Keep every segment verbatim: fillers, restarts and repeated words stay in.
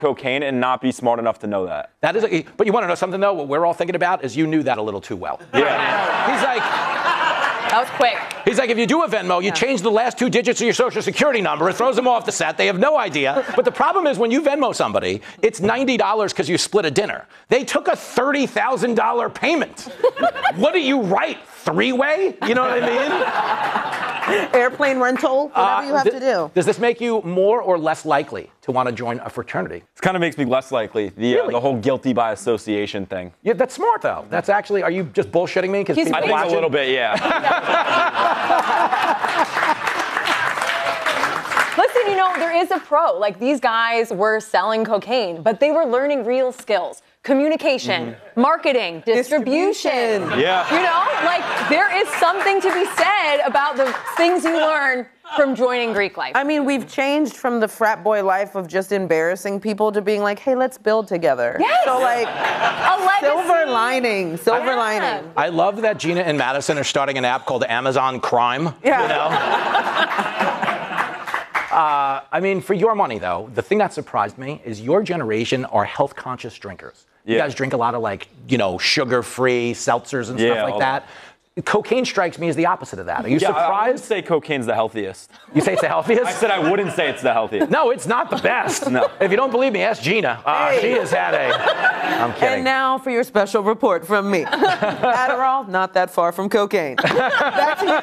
cocaine and not be smart enough to know that. That is, a, but you want to know something though? What we're all thinking about is you knew that a little too well. Yeah. He's like, that was quick. He's like, if you do a Venmo, you yeah. change the last two digits of your social security number. It throws them off the set. They have no idea. But the problem is when you Venmo somebody, it's ninety dollars because you split a dinner. They took a thirty thousand dollars payment. What do you write? Three-way? You know what I mean? Airplane rental, whatever uh, you have th- to do. Does this make you more or less likely to want to join a fraternity? It kind of makes me less likely, the really? uh, the whole guilty by association thing. Yeah, that's smart, though. That's actually, are you just bullshitting me? I think watching? a little bit, yeah. Listen, you know, there is a pro. Like, these guys were selling cocaine, but they were learning real skills. Communication, mm-hmm. marketing, distribution. distribution. Yeah. You know, like, there is something to be said about the things you learn from joining Greek life. I mean, we've changed from the frat boy life of just embarrassing people to being like, hey, let's build together. Yes. So, like, a silver lining, silver yeah. lining. I love that Gina and Madison are starting an app called Amazon Crime. Yeah. You know? uh, I mean, for your money, though, the thing that surprised me is your generation are health-conscious drinkers. You yeah. guys drink a lot of, like, you know, sugar-free seltzers and yeah, stuff like that. Cocaine strikes me as the opposite of that. Are you yeah, surprised? I wouldn't say cocaine's the healthiest. You say it's the healthiest? I said I wouldn't say it's the healthiest. No, it's not the best. No. If you don't believe me, ask Gina. Uh, hey. She has had a... I'm kidding. And now for your special report from me. Adderall, not that far from cocaine. Back to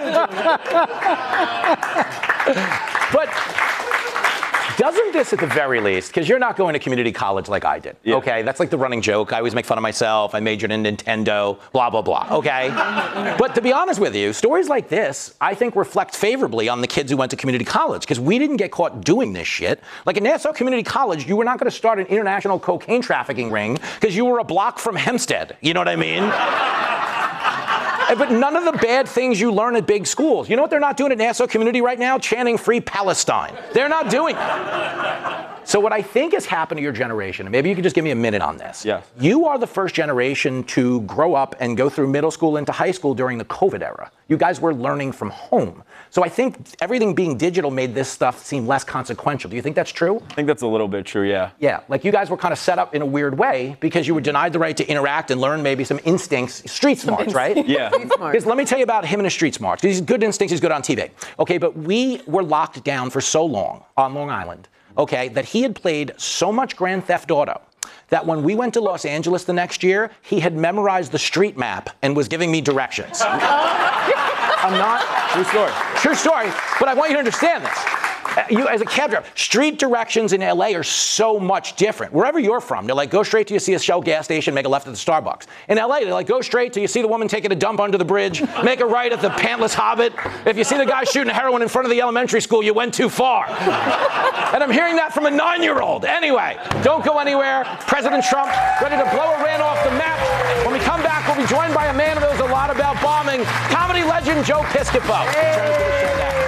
you, Jimmy. But... doesn't this, at the very least, because you're not going to community college like I did, yeah. okay? That's like the running joke. I always make fun of myself. I majored in Nintendo, blah, blah, blah, okay? But to be honest with you, stories like this, I think, reflect favorably on the kids who went to community college, because we didn't get caught doing this shit. Like at Nassau Community College, you were not going to start an international cocaine trafficking ring because you were a block from Hempstead. You know what I mean? But none of the bad things you learn at big schools. You know what they're not doing at Nassau Community right now? Chanting Free Palestine. They're not doing it. So what I think has happened to your generation, and maybe you could just give me a minute on this. Yes. You are the first generation to grow up and go through middle school into high school during the COVID era. You guys were learning from home. So I think everything being digital made this stuff seem less consequential. Do you think that's true? I think that's a little bit true, yeah. Yeah, like you guys were kind of set up in a weird way because you were denied the right to interact and learn maybe some instincts, street smarts, right? Yeah. Because let me tell you about him and his street smarts. He's good instincts, he's good on T V. Okay, but we were locked down for so long on Long Island, okay, that he had played so much Grand Theft Auto that when we went to Los Angeles the next year, he had memorized the street map and was giving me directions. I'm not... True story. True story, but I want you to understand this. Uh, you, as a cab driver, street directions in L A are so much different. Wherever you're from, they're like, go straight till you see a Shell gas station, make a left at the Starbucks. In L A, they're like, go straight till you see the woman taking a dump under the bridge, make a right at the Pantless Hobbit. If you see the guy shooting heroin in front of the elementary school, you went too far. And I'm hearing that from a nine-year-old. Anyway, don't go anywhere. President Trump ready to blow Iran off the map. When we come back, we'll be joined by a man who knows a lot about bombing, comedy legend Joe Piscopo. Hey.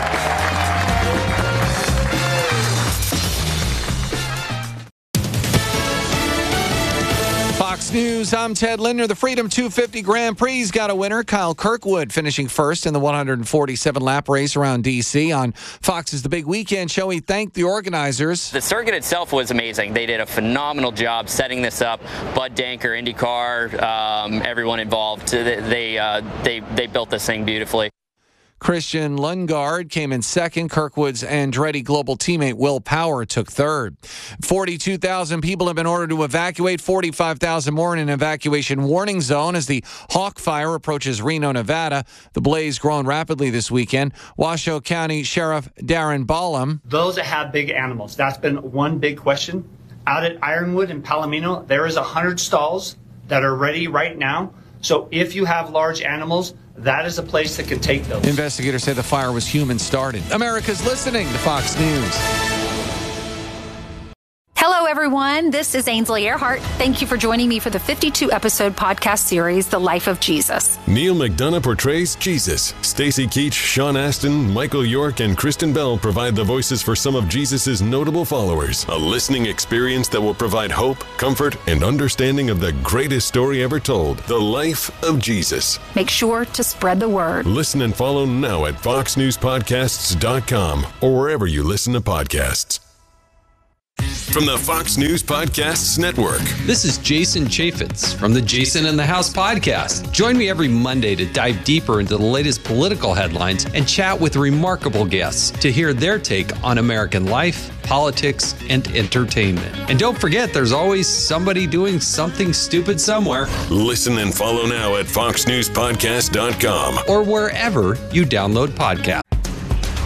Fox News, I'm Ted Linder. The Freedom two fifty Grand Prix's got a winner, Kyle Kirkwood, finishing first in the one hundred forty-seven lap race around D C On Fox's The Big Weekend show. He thanked the organizers. The circuit itself was amazing. They did a phenomenal job setting this up. Bud Danker, IndyCar, um, everyone involved, they they, uh, they they built this thing beautifully. Christian Lundgaard came in second. Kirkwood's Andretti Global teammate Will Power took third. forty-two thousand people have been ordered to evacuate, forty-five thousand more in an evacuation warning zone as the Hawk Fire approaches Reno, Nevada. The blaze growing rapidly this weekend. Washoe County Sheriff Darren Ballum. Those that have big animals, that's been one big question. Out at Ironwood and Palomino, there is one hundred stalls that are ready right now. So if you have large animals, that is a place that can take those. Investigators say the fire was human started. America's listening to Fox News. Hello, everyone. This is Ainsley Earhart. Thank you for joining me for the fifty-two episode podcast series, The Life of Jesus. Neil McDonough portrays Jesus. Stacy Keach, Sean Astin, Michael York, and Kristen Bell provide the voices for some of Jesus' notable followers. A listening experience that will provide hope, comfort, and understanding of the greatest story ever told, The Life of Jesus. Make sure to spread the word. Listen and follow now at fox news podcasts dot com or wherever you listen to podcasts. from the Fox News Podcasts Network. This is Jason Chaffetz from the Jason in the House podcast. Join me every Monday to dive deeper into the latest political headlines and chat with remarkable guests to hear their take on American life, politics, and entertainment. And don't forget, there's always somebody doing something stupid somewhere. Listen and follow now at fox news podcast dot com or wherever you download podcasts.